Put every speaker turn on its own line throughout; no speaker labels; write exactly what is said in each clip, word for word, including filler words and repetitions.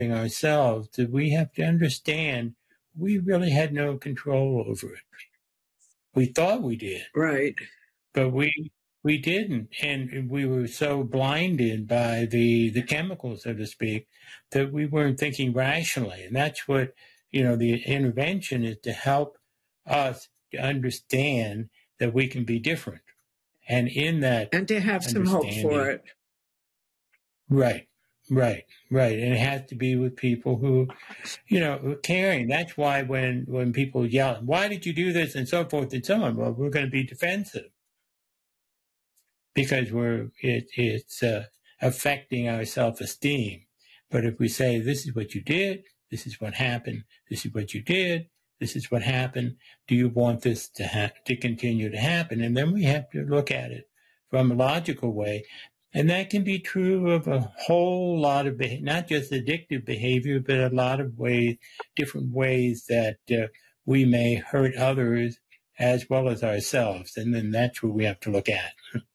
ourselves, that we have to understand we really had no control over it. We thought we did.
Right.
But we we didn't. And we were so blinded by the, the chemicals, so to speak, that we weren't thinking rationally. And that's what, you know, the intervention is to help us to understand that we can be different. And in that,
and to have some hope for it.
Right, right, right. And it has to be with people who, you know, are caring. That's why when, when people yell, why did you do this, and so forth and so on, well, we're going to be defensive because we're it, it's uh, affecting our self-esteem. But if we say, this is what you did, this is what happened, this is what you did, this is what happened, do you want this to ha- to continue to happen? And then we have to look at it from a logical way. And that can be true of a whole lot of, behavior, not just addictive behavior, but a lot of ways, different ways that uh, we may hurt others as well as ourselves. And then that's what we have to look at.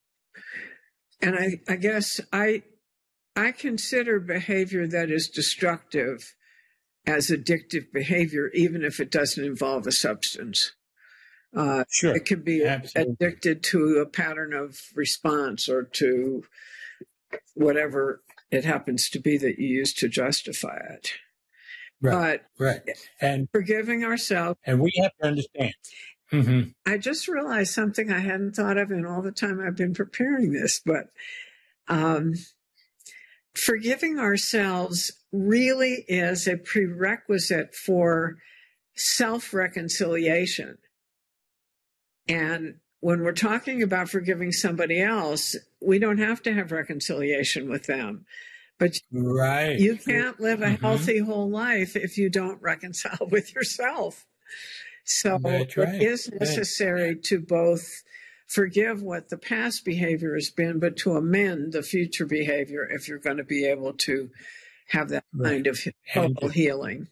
And I, I guess I, I consider behavior that is destructive as addictive behavior, even if it doesn't involve a substance. Uh,
sure.
It could be Absolutely. addicted to a pattern of response or to whatever it happens to be that you use to justify it.
Right.
But
right. And
forgiving ourselves.
And we have to understand. Mm-hmm.
I just realized something I hadn't thought of in all the time I've been preparing this, but um, forgiving ourselves really is a prerequisite for self-reconciliation. And when we're talking about forgiving somebody else, we don't have to have reconciliation with them. But
right.
you can't live a
mm-hmm.
healthy whole life if you don't reconcile with yourself. So
That's
it
right.
is necessary right. to both forgive what the past behavior has been, but to amend the future behavior if you're going to be able to have that right. kind of total healing.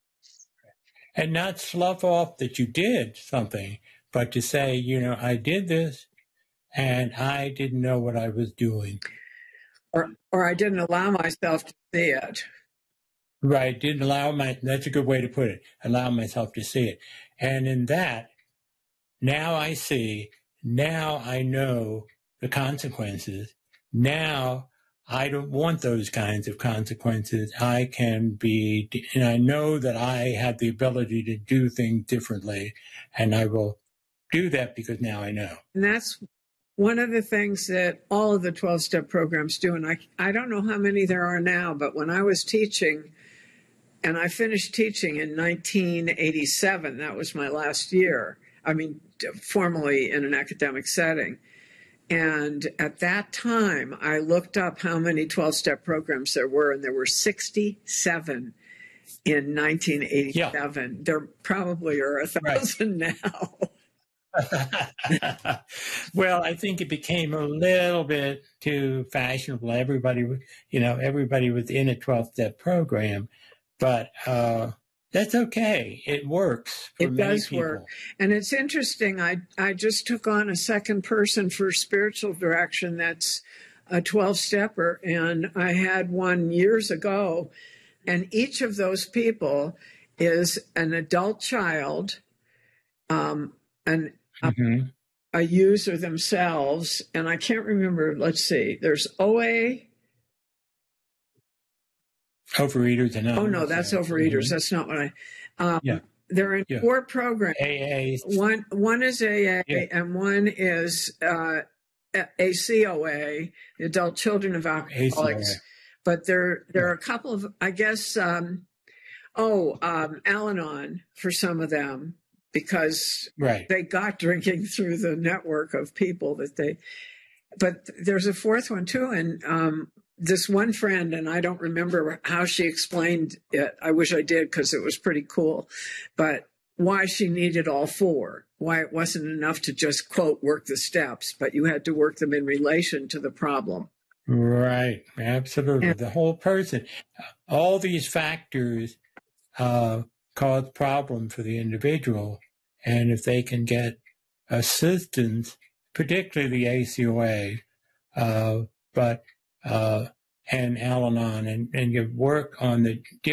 And not slough off that you did something, but to say, you know, I did this and I didn't know what I was doing.
Or or I didn't allow myself to see it.
Right, didn't allow my, that's a good way to put it, allow myself to see it. And in that, now I see, now I know the consequences. Now I don't want those kinds of consequences. I can be, and I know that I have the ability to do things differently, and I will do that because now I know.
And that's one of the things that all of the twelve-step programs do. And I, I don't know how many there are now, but when I was teaching, and I finished teaching in nineteen eighty-seven, that was my last year, I mean, formally in an academic setting. And at that time, I looked up how many twelve-step programs there were, and there were sixty-seven in nineteen eighty-seven. Yeah. There probably are a thousand right. now.
Well, I think it became a little bit too fashionable. Everybody, you know, everybody was in a twelve-step program, but uh, that's okay. It works for
it
many
does
people.
work. And it's interesting. I, I just took on a second person for spiritual direction that's a twelve-stepper, and I had one years ago, and each of those people is an adult child, um, an
Mm-hmm.
a, a user themselves, and I can't remember, let's see, there's O A.
Overeaters Anonymous.
Oh, no, that's Overeaters. Mm-hmm. That's not what I, um,
yeah.
They're in yeah. four programs.
A A.
One, one is A A,
yeah.
and one is uh, A C O A, the Adult Children of Alcoholics. A C O A. But there, there yeah. are a couple of, I guess, um, oh, um, Al-Anon for some of them. Because
right.
they got drinking through the network of people that they, but there's a fourth one too. And um, this one friend, and I don't remember how she explained it. I wish I did because it was pretty cool. But why she needed all four, why it wasn't enough to just, quote, work the steps, but you had to work them in relation to the problem.
Right. Absolutely. And the whole person, all these factors uh, cause problem for the individual. And if they can get assistance, particularly the A C O A, uh, but uh, and Al-Anon and, and your work on the